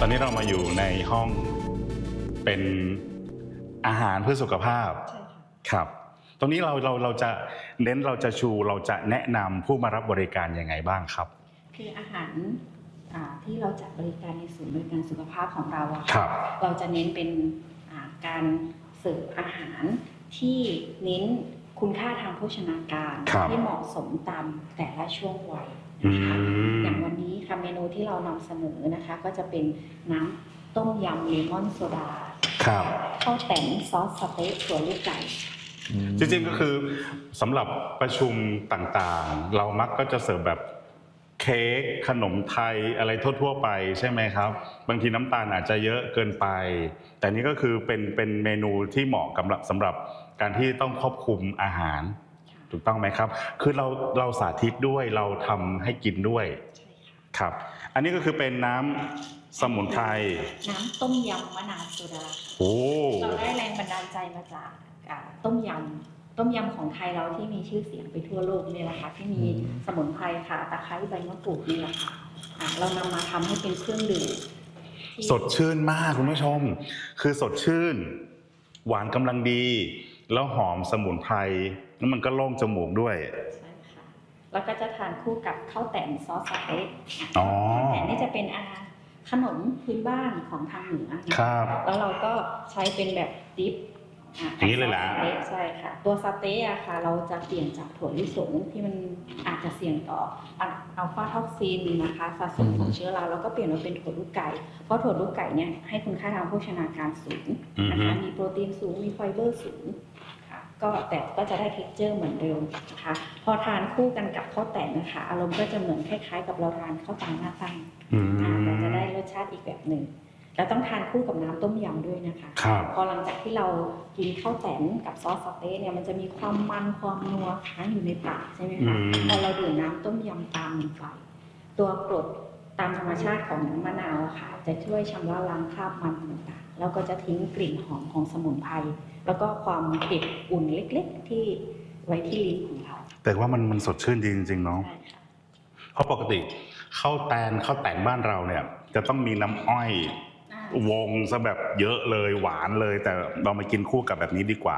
ตอนนี้เรามาอยู่ในห้องเป็นอาหารเพื่อสุขภาพใช่ค่ะครับตรงนี้เราจะเน้นเราจะชูเราจะแนะนำผู้มารับบริการยังไงบ้างครับคืออาหารที่เราจัดบริการในศูนย์บริการสุขภาพของเราอะค่ะเราจะเน้นเป็นการเสิร์ฟอาหารที่เน้นคุณค่าทางโภชนาการที่เหมาะสมตามแต่ละช่วงวัยนะคะอย่างวันนี้ค่ะเมนูที่เรานำเสนอนะคะก็จะเป็นน้ำต้มยำเลมอนโซดาข้าวแต่นซอสสเต๊ะถั่วลูกไก่จริงๆก็คือสำหรับประชุมต่างๆเรามักก็จะเสิร์ฟแบบเค้กขนมไทยอะไรทั่วๆไปใช่ไหมครับบางทีน้ำตาลอาจจะเยอะเกินไปแต่นี่ก็คือเป็นเมนูที่เหมาะกับสำหรับการที่ต้องควบคุมอาหารถูกต้องไหมครับคือเราสาธิตด้วยเราทำให้กินด้วยครับอันนี้ก็คือเป็นน้ำสมุนไพรน้ำต้มยำมะนาวโซดาโอ้เราได้แรงบันดาลใจมาจากต้มยำของไทยเราที่มีชื่อเสียงไปทั่วโลกนี่แหละค่ะที่มีสมุนไพรค่ะตะไคร้ใบมะกรูดนี่แหละค่ะเรานำมาทำให้เป็นเครื่องดื่มสดชื่นมากคุณผู้ชมคือสดชื่นหวานกำลังดีแล้วหอมสมุนไพรแล้วมันก็โล่งจมูกด้วยใช่ค่ะแล้วก็จะทานคู่กับข้าวแต่นซอสสเต๊ะข้าวแต่นนี่จะเป็นขนมพื้นบ้านของทางเหนือนะครับแล้วเราก็ใช้เป็นแบบดิฟนี้เลยล่ะใช่ค่ะตัวสเต๊ะค่ะเราจะเปลี่ยนจากถั่วลิสงที่มันอาจจะเสี่ยงต่ออัลฟาท็อกซินนะคะสะสมของเชื้อราแล้วก็เปลี่ยนมาเป็นถั่วลูกไก่เพราะถั่วลูกไก่เนี่ยให้คุณค่าทางโภชนาการสูงนะคะมีโปรตีนสูงมีไฟเบอร์สูงค่ะแต่ก็จะได้เท็กเจอร์เหมือนเดิมนะคะพอทานคู่กันกับข้าวแต่นนะคะอารมณ์ก็จะเหมือนคล้ายๆกับเราทานข้าวตังหน้าตั้งแต่จะได้รสชาติอีกแบบหนึ่งแล้วต้องทานคู่กับน้ำต้มยำด้วยนะคะพอหลังจากที่เรากินข้าวแตนกับซอสสเต๊ะเนี่ยมันจะมีความมันความนัวค้างอยู่ในปากใช่ไหมคะพอเราดื่มน้ำต้มยำตามมันไปตัวกรดตามธรรมชาติของน้ำมะนาวค่ะจะช่วยชำระล้างคราบมันต่างๆแล้วก็จะทิ้งกลิ่นหอมของสมุนไพรแล้วก็ความเผ็ดอุ่นเล็กๆที่ไว้ที่ลิ้นของเราแต่ว่ามันสดชื่นดีจริงๆเนาะเพราะปกติข้าวแต่นบ้านเราเนี่ยจะต้องมีน้ำอ้อยวงซะแบบเยอะเลยหวานเลยแต่เรามากินคู่กับแบบนี้ดีกว่า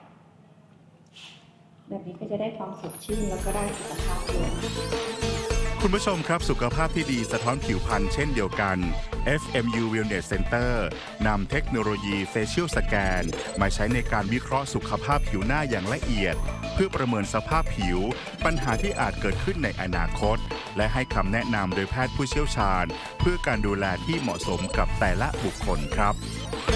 แบบนี้ก็จะได้ความสดชื่นแล้วก็ได้สุขภาพด้วยคุณผู้ชมครับสุขภาพที่ดีสะท้อนผิวพรรณเช่นเดียวกัน FMU Wellness Center นำเทคโนโลยี Facial Scan มาใช้ในการวิเคราะห์สุขภาพผิวหน้าอย่างละเอียดเพื่อประเมินสภาพผิวปัญหาที่อาจเกิดขึ้นในอนาคตและให้คำแนะนำโดยแพทย์ผู้เชี่ยวชาญเพื่อการดูแลที่เหมาะสมกับแต่ละบุคคลครับ